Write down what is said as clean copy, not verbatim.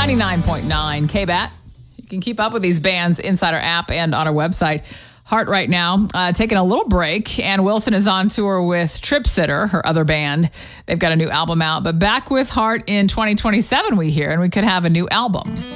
99.9 KBAT. You can keep up with these bands inside our app and on our website. Heart right now, taking a little break. Ann Wilson is on tour with Trip Sitter, her other band. They've got a new album out, but back with Heart in 2027, we hear, and we could have a new album.